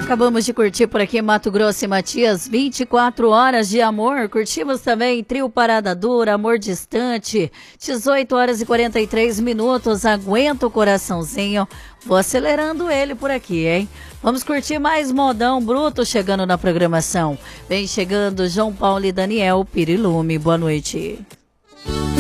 Acabamos de curtir por aqui Mato Grosso e Matias, 24 horas de amor. Curtimos também Trio Parada Dura, Amor Distante, 18 horas e 43 minutos. Aguenta o coraçãozinho. Vou acelerando ele por aqui, hein? Vamos curtir mais modão bruto chegando na programação. Vem chegando João Paulo e Daniel Pirilume. Boa noite.